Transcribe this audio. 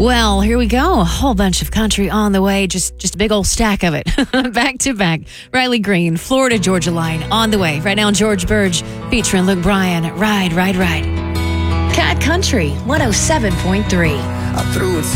Well, here we go. A whole bunch of country on the way. Just a big old stack of it. Back to back. Riley Green, Florida Georgia Line on the way. Right now, George Burge featuring Luke Bryan. Ride, Ride, Ride. Cat Country 107.3. I threw it